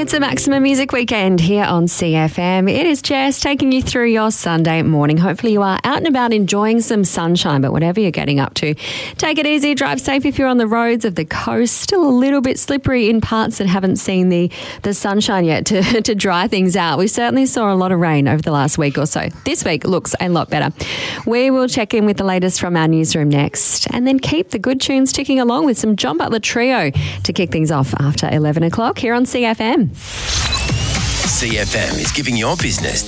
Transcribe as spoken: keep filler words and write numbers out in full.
It's a Maximum Music Weekend here on C F M. It is Jess taking you through your Sunday morning. Hopefully you are out and about enjoying some sunshine, but whatever you're getting up to, take it easy, drive safe if you're on the roads of the coast. Still a little bit slippery in parts that haven't seen the, the sunshine yet to, to dry things out. We certainly saw a lot of rain over the last week or so. This week looks a lot better. We will check in with the latest from our newsroom next, and then keep the good tunes ticking along with some John Butler Trio to kick things off after eleven o'clock here on C F M. C F M is giving your business